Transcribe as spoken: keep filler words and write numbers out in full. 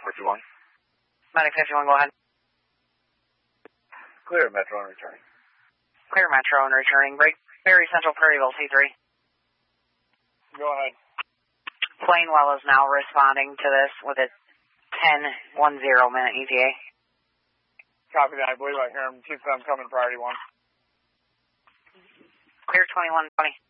fifty-one. Medic fifty-one, go ahead. Clear, Metro and returning. Clear, Metro and returning. Break, Berry Central, Prairieville, C three. Go ahead. Plainwell is now responding to this with a ten one zero minute E T A. Copy that. I believe I hear him. Keep them coming, priority one. Clear twenty-one twenty.